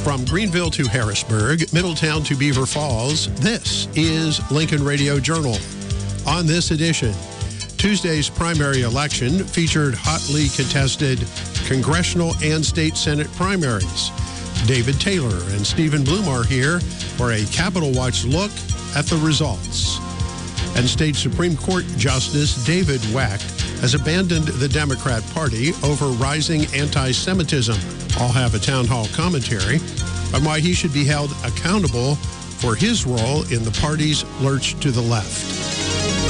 From Greenville to Harrisburg, Middletown to Beaver Falls, this is Lincoln Radio Journal. On this edition, Tuesday's primary election featured hotly contested congressional and state Senate primaries. David Taylor and Stephen Bloom are here for a Capitol Watch look at the results. And State Supreme Court Justice David Wecht has abandoned the Democrat Party over rising anti-Semitism. I'll have a town hall commentary on why he should be held accountable for his role in the party's lurch to the left.